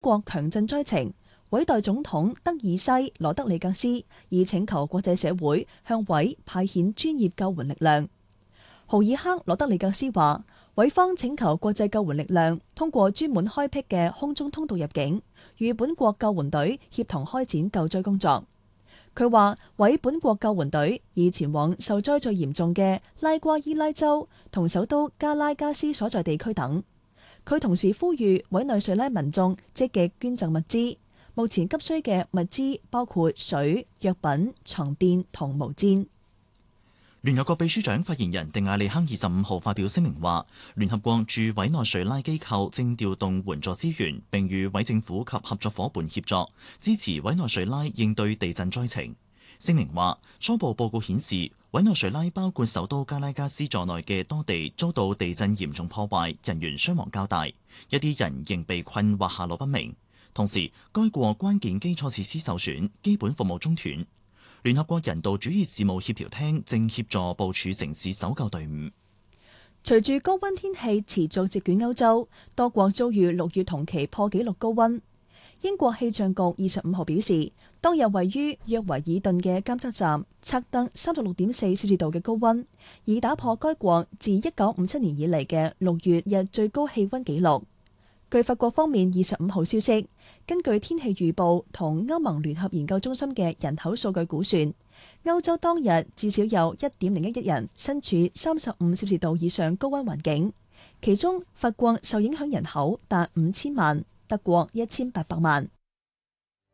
國強震災情，委代總統德爾西羅德里格斯，以請求國際社會向委派遣專業救援力量。豪爾克羅德里格斯話，委方請求國際救援力量通過專門開闢嘅空中通道入境，與本國救援隊協同開展救災工作。佢話，委本國救援隊已前往受災最嚴重嘅拉瓜伊拉州同首都加拉加斯所在地區等。佢同時呼籲委內瑞拉民眾積極捐贈物資，目前急需嘅物資包括水、藥品、床墊同毛氈。 聯合國秘書長發言人迪亞利克25號發表聲明話，聯合國駐委內瑞拉機構正調動援助資源，並與委政府及合作夥伴協作，支持委內瑞拉應對地震災情。聲明話，初步報告顯示，委內瑞拉包括首都加拉加斯在內嘅多地遭到地震嚴重破壞，人員傷亡較大，一啲人仍被困或下落不明。同時，該國關鍵基礎設施受損，基本服務中斷。聯合國人道主義事務協調廳正協助部署城市搜救隊伍。 隨住高溫天氣持續席捲歐洲，多國遭遇6月同期破紀錄高溫。英國氣象局25號表示，當日位於約維爾頓嘅監測站測得36.4攝氏度嘅高溫，已打破該國自1957年以嚟嘅6月日最高氣溫紀錄。據法國方面25號消息，根據天氣預報同歐盟聯合研究中心嘅人口數據估算，歐洲當日至少有1.01億人身處35攝氏度以上高溫環境，其中法國受影響人口達5000萬，德國1800萬。